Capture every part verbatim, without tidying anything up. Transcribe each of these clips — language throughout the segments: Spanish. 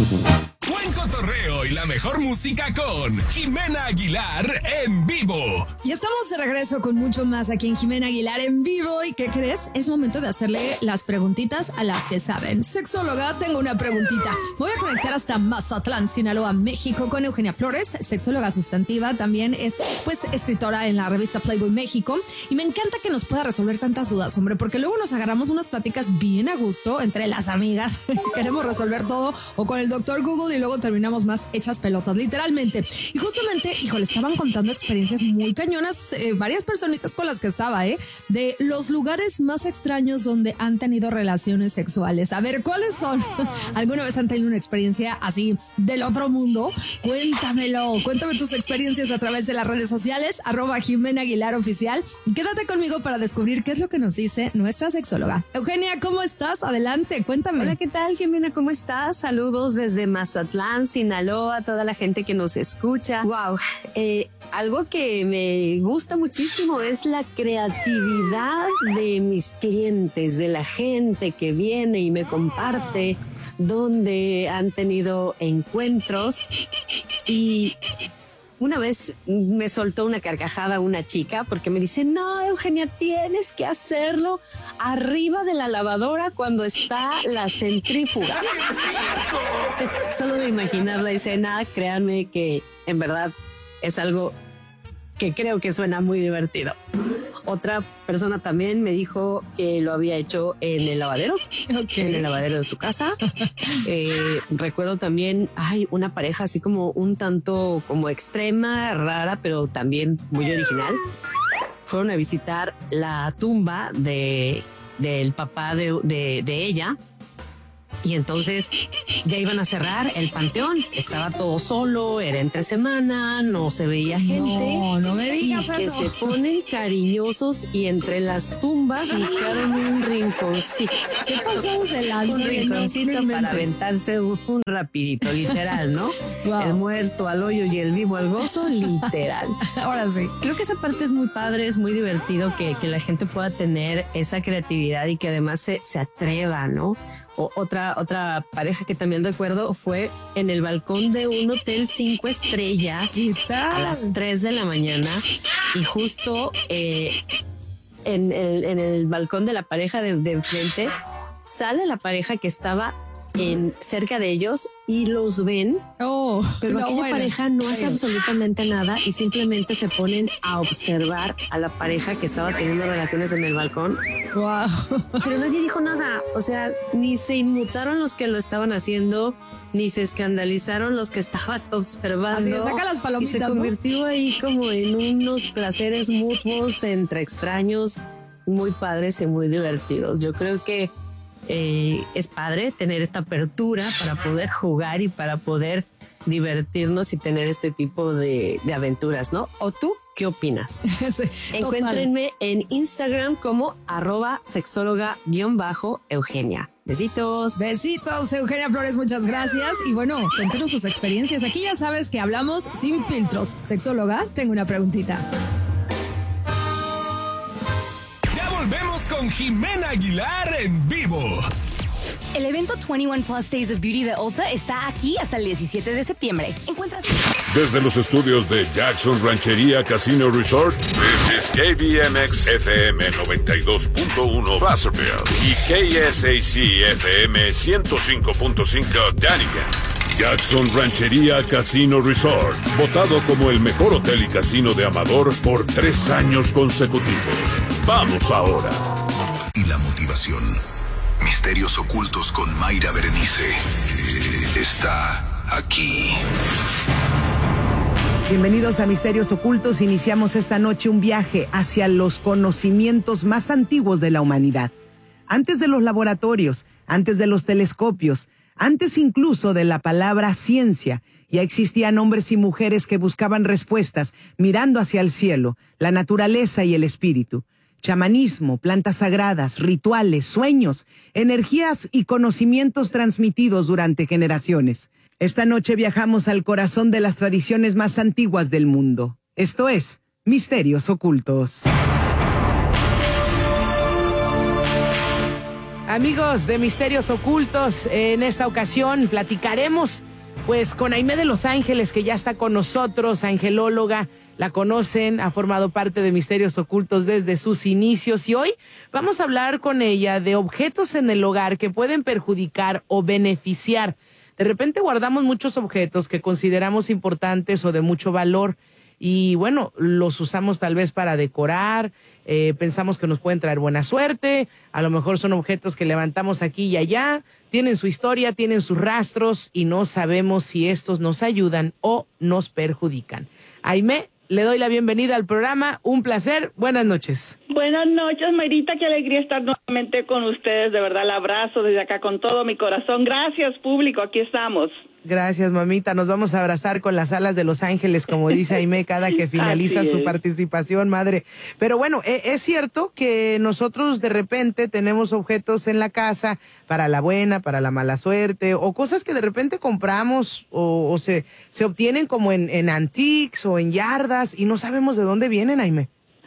Buen cotorreo y la mejor música con Jimena Aguilar en vivo. Y estamos de regreso con mucho más aquí en Jimena Aguilar en vivo. ¿Y qué crees? Es momento de hacerle las preguntitas a las que saben. Sexóloga, tengo una preguntita. Voy a conectar hasta Mazatlán, Sinaloa, México, con Eugenia Flores, sexóloga sustantiva. También es, pues, escritora en la revista Playboy México. Y me encanta que nos pueda resolver tantas dudas, hombre, porque luego nos agarramos unas pláticas bien a gusto entre las amigas. Queremos resolver todo o con el doctor Google y luego terminamos más hechas pelotas, literalmente. Y justamente, híjole, estaban contando experiencias muy cañonas, eh, varias personitas con las que estaba, ¿eh? De los lugares más extraños donde han tenido relaciones sexuales. A ver, ¿cuáles son? ¿Alguna vez han tenido una experiencia así del otro mundo? Cuéntamelo, cuéntame tus experiencias a través de las redes sociales, arroba Jimena Aguilar Oficial. Quédate conmigo para descubrir qué es lo que nos dice nuestra sexóloga. Eugenia, ¿cómo estás? Adelante, cuéntame. Hola, ¿qué tal, Jimena? ¿Cómo estás? Saludos desde Mazatlán, Sinaloa, toda la gente que nos escucha. Wow, eh, algo que me gusta muchísimo es la creatividad de mis clientes, de la gente que viene y me comparte donde han tenido encuentros. Y una vez me soltó una carcajada una chica porque me dice: no, Eugenia, tienes que hacerlo arriba de la lavadora cuando está la centrífuga. Solo de imaginar la escena, créanme que en verdad es algo que creo que suena muy divertido. Otra persona también me dijo que lo había hecho en el lavadero, okay. en el lavadero de su casa. Eh, recuerdo también, hay una pareja así como un tanto como extrema, rara, pero también muy original. Fueron a visitar la tumba de, del papá de, de, de ella. Y entonces ya iban a cerrar el panteón. Estaba todo solo, era entre semana, no se veía gente. No, no me digas y eso. Que se ponen cariñosos y entre las tumbas buscaron un rinconcito. ¿Qué pasó? Se lanzó un rinconcito no, para aventarse un, un rapidito, literal, ¿no? Wow. El muerto al hoyo y el vivo al gozo, literal. Ahora sí. Creo que esa parte es muy padre, es muy divertido que, que la gente pueda tener esa creatividad y que además se, se atreva, ¿no? O, otra, otra pareja que también recuerdo fue en el balcón de un hotel cinco estrellas a las tres de la mañana y justo eh, en, el, en el balcón de la pareja de, de enfrente sale la pareja que estaba en, cerca de ellos y los ven, oh, pero no, aquella bueno. pareja no hace absolutamente nada y simplemente se ponen a observar a la pareja que estaba teniendo relaciones en el balcón. Wow. Pero nadie dijo nada, o sea, ni se inmutaron los que lo estaban haciendo, ni se escandalizaron los que estaban observando. Así, saca las palomitas, y se convirtió, ¿no?, ahí como en unos placeres mutuos entre extraños, muy padres y muy divertidos. Yo creo que Eh, es padre tener esta apertura para poder jugar y para poder divertirnos y tener este tipo de, de aventuras, ¿no? ¿O tú qué opinas? Sí, encuéntrenme en Instagram como arroba sexóloga guión bajo Eugenia. Besitos. Besitos, Eugenia Flores, muchas gracias. Y bueno, cuéntanos sus experiencias. Aquí ya sabes que hablamos sin filtros. Sexóloga, tengo una preguntita. Volvemos con Jimena Aguilar en vivo. El evento veintiuno Plus Days of Beauty de Ulta está aquí hasta el diecisiete de septiembre. Encuentras... Desde los estudios de Jackson Ranchería Casino Resort, this is K B M X F M noventa y dos punto uno Placerville y K S A C F M ciento cinco punto cinco Dunnigan. Jackson Ranchería Casino Resort, votado como el mejor hotel y casino de Amador por tres años consecutivos. Vamos ahora. Y la motivación. Misterios ocultos con Mayra Berenice. Eh, está aquí. Bienvenidos a Misterios Ocultos. Iniciamos esta noche un viaje hacia los conocimientos más antiguos de la humanidad. Antes de los laboratorios, antes de los telescopios, antes incluso de la palabra ciencia, ya existían hombres y mujeres que buscaban respuestas mirando hacia el cielo, la naturaleza y el espíritu. Chamanismo, plantas sagradas, rituales, sueños, energías y conocimientos transmitidos durante generaciones. Esta noche viajamos al corazón de las tradiciones más antiguas del mundo. Esto es Misterios Ocultos. Amigos de Misterios Ocultos, en esta ocasión platicaremos pues con Aimé de Los Ángeles, que ya está con nosotros, angelóloga. La conocen, ha formado parte de Misterios Ocultos desde sus inicios y hoy vamos a hablar con ella de objetos en el hogar que pueden perjudicar o beneficiar. De repente guardamos muchos objetos que consideramos importantes o de mucho valor y bueno, los usamos tal vez para decorar, eh, pensamos que nos pueden traer buena suerte, a lo mejor son objetos que levantamos aquí y allá, tienen su historia, tienen sus rastros y no sabemos si estos nos ayudan o nos perjudican. Aimé, le doy la bienvenida al programa, un placer, buenas noches. Buenas noches, Mayrita, qué alegría estar nuevamente con ustedes, de verdad, el abrazo desde acá con todo mi corazón. Gracias, público, aquí estamos. Gracias, mamita. Nos vamos a abrazar con las alas de Los Ángeles, como dice Aimé, cada que finaliza su participación, madre. Pero bueno, es cierto que nosotros de repente tenemos objetos en la casa para la buena, para la mala suerte, o cosas que de repente compramos o, o se, se obtienen como en, en antiques o en yardas y no sabemos de dónde vienen, Aimé.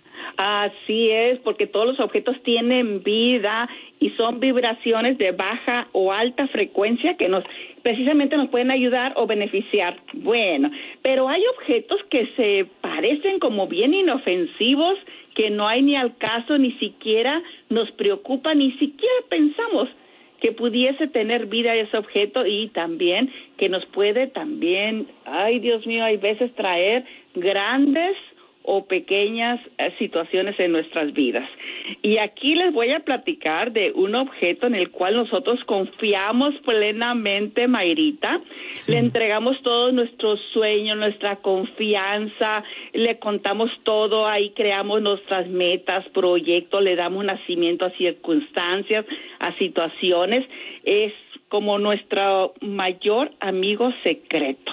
Así es, porque todos los objetos tienen vida y son vibraciones de baja o alta frecuencia que nos precisamente nos pueden ayudar o beneficiar. Bueno, pero hay objetos que se parecen como bien inofensivos, que no hay ni al caso, ni siquiera nos preocupa, ni siquiera pensamos que pudiese tener vida ese objeto y también que nos puede también, ay Dios mío, hay veces traer grandes o pequeñas eh, situaciones en nuestras vidas. Y aquí les voy a platicar de un objeto en el cual nosotros confiamos plenamente, Mayrita. Sí. Le entregamos todos nuestros sueños, nuestra confianza, le contamos todo, ahí creamos nuestras metas, proyectos, le damos nacimiento a circunstancias, a situaciones. Es como nuestro mayor amigo secreto.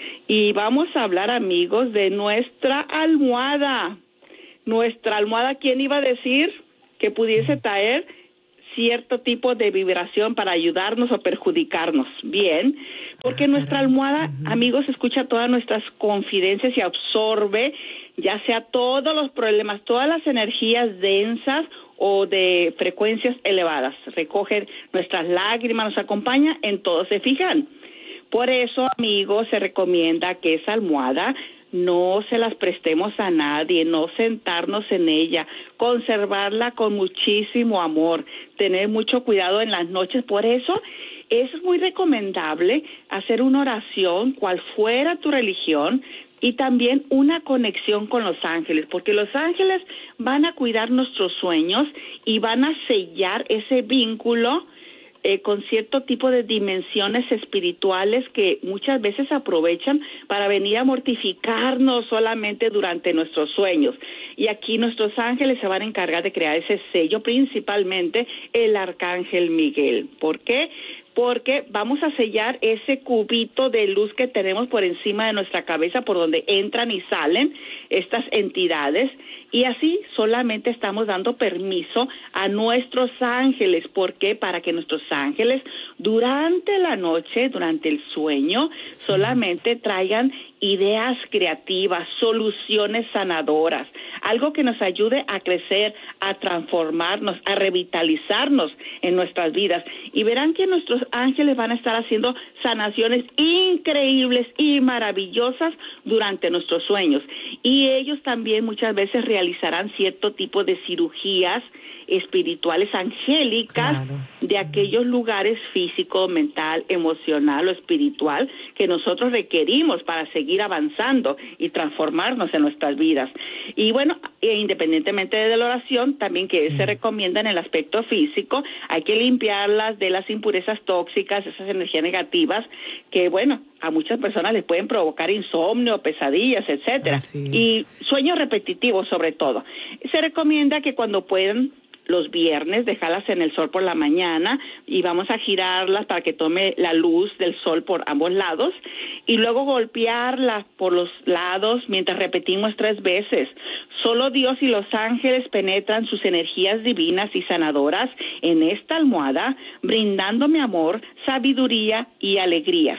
Y vamos a hablar, amigos, de nuestra almohada. Nuestra almohada, ¿quién iba a decir que pudiese traer cierto tipo de vibración para ayudarnos o perjudicarnos? Bien, porque nuestra almohada, amigos, escucha todas nuestras confidencias y absorbe, ya sea todos los problemas, todas las energías densas o de frecuencias elevadas. Recoge nuestras lágrimas, nos acompaña en todo. ¿Se fijan? Por eso, amigos, se recomienda que esa almohada no se las prestemos a nadie, no sentarnos en ella, conservarla con muchísimo amor, tener mucho cuidado en las noches. Por eso es muy recomendable hacer una oración, cual fuera tu religión, y también una conexión con los ángeles, porque los ángeles van a cuidar nuestros sueños y van a sellar ese vínculo Eh, con cierto tipo de dimensiones espirituales que muchas veces aprovechan para venir a mortificarnos solamente durante nuestros sueños. Y aquí nuestros ángeles se van a encargar de crear ese sello, principalmente el arcángel Miguel. ¿Por qué? Porque vamos a sellar ese cubito de luz que tenemos por encima de nuestra cabeza, por donde entran y salen estas entidades, y así solamente estamos dando permiso a nuestros ángeles. ¿Por qué? Para que nuestros ángeles durante la noche, durante el sueño, sí, solamente traigan ideas creativas, soluciones sanadoras, algo que nos ayude a crecer, a transformarnos, a revitalizarnos en nuestras vidas. Y verán que nuestros ángeles van a estar haciendo sanaciones increíbles y maravillosas durante nuestros sueños. Y ellos también muchas veces realizarán cierto tipo de cirugías espirituales angélicas, claro, de aquellos lugares físico, mental, emocional o espiritual que nosotros requerimos para seguir avanzando y transformarnos en nuestras vidas. Y bueno, e independientemente de la oración, también que sí, se recomienda en el aspecto físico, hay que limpiarlas de las impurezas tóxicas, esas energías negativas que, bueno, a muchas personas les pueden provocar insomnio, pesadillas, etcétera, y sueños repetitivos sobre todo. Se recomienda que cuando puedan, los viernes, dejarlas en el sol por la mañana y vamos a girarlas para que tome la luz del sol por ambos lados y luego golpearlas por los lados mientras repetimos tres veces. Solo Dios y los ángeles penetran sus energías divinas y sanadoras en esta almohada, brindándome amor, sabiduría y alegrías.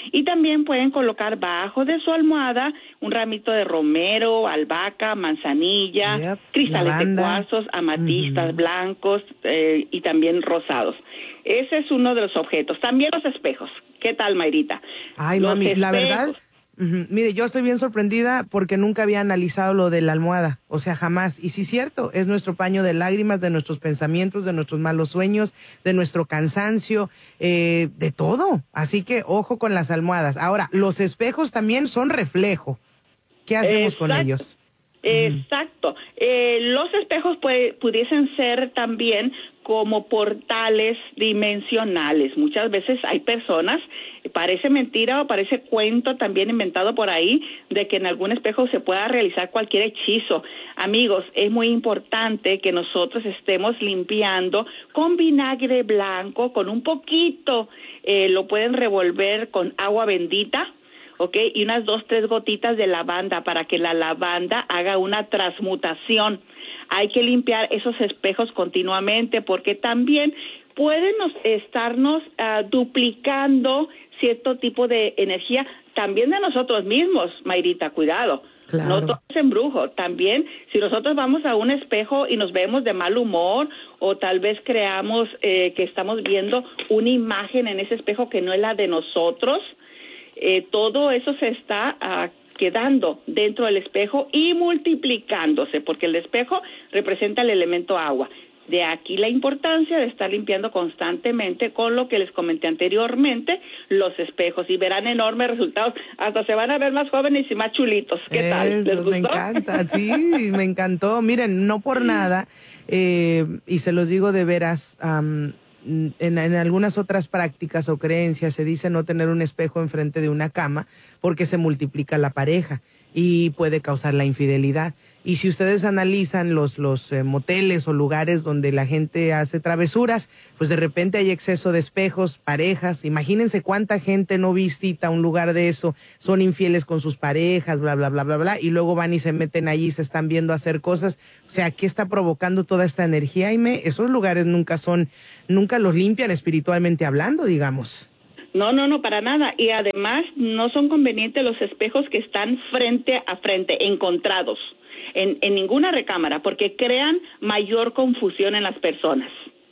Y también pueden colocar bajo de su almohada un ramito de romero, albahaca, manzanilla, yep, cristales lavanda. de cuarzos, amatistas, uh-huh. blancos eh, y también rosados. Ese es uno de los objetos. También los espejos. ¿Qué tal, Mayrita? Ay, los mami, espejos. la verdad... Uh-huh. Mire, yo estoy bien sorprendida porque nunca había analizado lo de la almohada, o sea, jamás. Y sí es cierto, es nuestro paño de lágrimas, de nuestros pensamientos, de nuestros malos sueños, de nuestro cansancio, eh, de todo. Así que ojo con las almohadas. Ahora, los espejos también son reflejo. ¿Qué hacemos Exacto. con ellos? Exacto. Eh, los espejos puede, pudiesen ser también como portales dimensionales. Muchas veces hay personas, parece mentira o parece cuento también inventado por ahí, de que en algún espejo se pueda realizar cualquier hechizo. Amigos, es muy importante que nosotros estemos limpiando con vinagre blanco, con un poquito, eh, lo pueden revolver con agua bendita, ¿ok? Y unas dos, tres gotitas de lavanda para que la lavanda haga una transmutación. Hay que limpiar esos espejos continuamente porque también pueden estarnos uh, duplicando cierto tipo de energía, también de nosotros mismos, Mayrita, cuidado. Claro. No todo es embrujo. También, si nosotros vamos a un espejo y nos vemos de mal humor o tal vez creamos eh, que estamos viendo una imagen en ese espejo que no es la de nosotros, eh, todo eso se está uh, quedando dentro del espejo y multiplicándose, porque el espejo representa el elemento agua. De aquí la importancia de estar limpiando constantemente con lo que les comenté anteriormente, los espejos, y verán enormes resultados, hasta se van a ver más jóvenes y más chulitos. ¿Qué Eso, tal? ¿Les gustó? Me encanta, sí, me encantó. Miren, no por nada, eh, y se los digo de veras, um, En, en algunas otras prácticas o creencias se dice no tener un espejo enfrente de una cama porque se multiplica la pareja y puede causar la infidelidad. Y si ustedes analizan los, los eh, moteles o lugares donde la gente hace travesuras, pues de repente hay exceso de espejos, parejas. Imagínense cuánta gente no visita un lugar de eso, son infieles con sus parejas, bla, bla, bla, bla, bla, y luego van y se meten allí y se están viendo hacer cosas. O sea, ¿qué está provocando toda esta energía, Aime? Esos lugares nunca son, nunca los limpian espiritualmente hablando, digamos. No, no, no, para nada. Y además no son convenientes los espejos que están frente a frente, encontrados. En, en ninguna recámara, porque crean mayor confusión en las personas.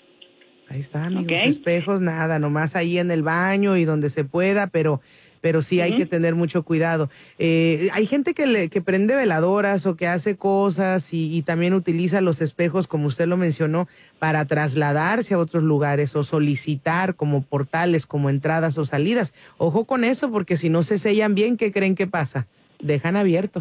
Ahí está, amigos, ¿Okay? Espejos, nada, nomás ahí en el baño y donde se pueda, pero pero sí uh-huh. hay que tener mucho cuidado. Eh, hay gente que, le, que prende veladoras o que hace cosas y, y también utiliza los espejos, como usted lo mencionó, para trasladarse a otros lugares o solicitar como portales, como entradas o salidas. Ojo con eso, porque si no se sellan bien, ¿qué creen que pasa? Dejan abierto.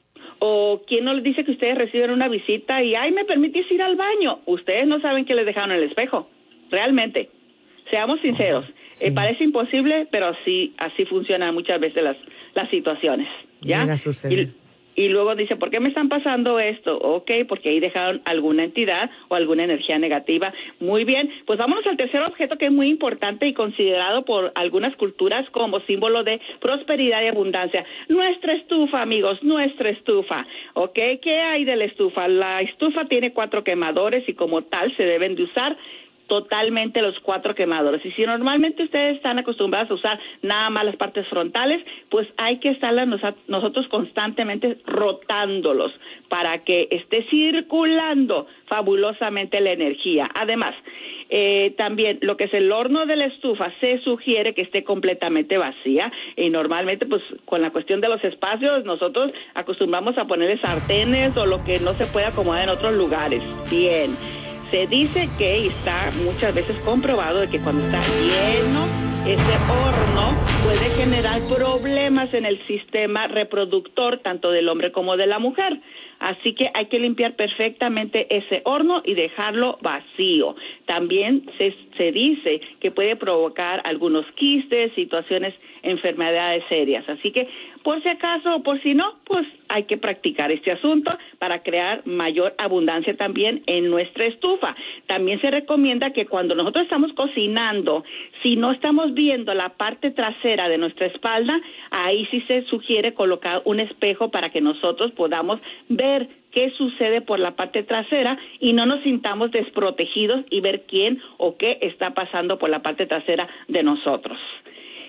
O quién no les dice que ustedes reciben una visita y, ay, ¿me permitís ir al baño? Ustedes no saben qué les dejaron en el espejo, realmente. Seamos sinceros, sí. eh, parece imposible, pero así así funcionan muchas veces las las situaciones, ¿ya? Llega a suceder. Y, y luego dice, ¿por qué me están pasando esto? Ok, porque ahí dejaron alguna entidad o alguna energía negativa. Muy bien, pues vámonos al tercer objeto que es muy importante y considerado por algunas culturas como símbolo de prosperidad y abundancia. Nuestra estufa, amigos, nuestra estufa. Ok, ¿qué hay de la estufa? La estufa tiene cuatro quemadores y como tal se deben de usar totalmente los cuatro quemadores. Y si normalmente ustedes están acostumbrados a usar nada más las partes frontales, pues hay que estarlas nosotros constantemente rotándolos para que esté circulando fabulosamente la energía. Además, eh, también lo que es el horno de la estufa se sugiere que esté completamente vacía y normalmente pues con la cuestión de los espacios nosotros acostumbramos a ponerle sartenes o lo que no se puede acomodar en otros lugares. Bien. Se dice que está muchas veces comprobado de que cuando está lleno ese horno puede generar problemas en el sistema reproductor tanto del hombre como de la mujer. Así que hay que limpiar perfectamente ese horno y dejarlo vacío. También se, se dice que puede provocar algunos quistes, situaciones, enfermedades serias. Así que por si acaso o por si no, pues hay que practicar este asunto para crear mayor abundancia también en nuestra estufa. También se recomienda que cuando nosotros estamos cocinando, si no estamos viendo la parte trasera de nuestra espalda, ahí sí se sugiere colocar un espejo para que nosotros podamos ver qué sucede por la parte trasera y no nos sintamos desprotegidos y ver quién o qué está pasando por la parte trasera de nosotros.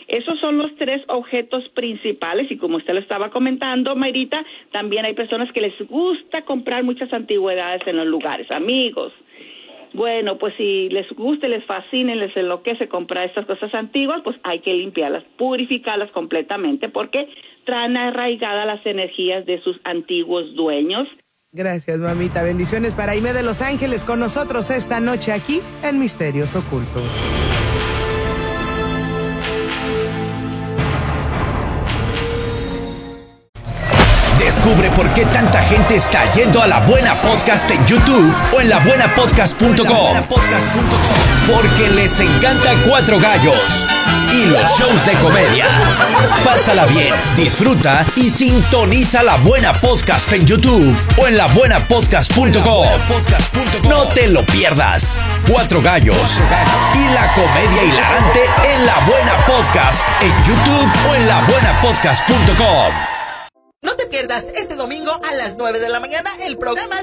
Esos son los tres objetos principales y como usted lo estaba comentando, Mayrita, también hay personas que les gusta comprar muchas antigüedades en los lugares. Amigos, bueno, pues si les gusta, les fascina, les enloquece comprar estas cosas antiguas, pues hay que limpiarlas, purificarlas completamente porque traen arraigadas las energías de sus antiguos dueños. Gracias, mamita. Bendiciones para Aimee de Los Ángeles con nosotros esta noche aquí en Misterios Ocultos. Descubre por qué tanta gente está yendo a La Buena Podcast en YouTube o en la buena podcast punto com. Porque les encanta Cuatro Gallos y los shows de comedia. Pásala bien, disfruta y sintoniza La Buena Podcast en YouTube o en la buena podcast punto com. No te lo pierdas. Cuatro Gallos y la comedia hilarante en La Buena Podcast en YouTube o en la buena podcast punto com. No te pierdas este domingo a las nueve de la mañana el programa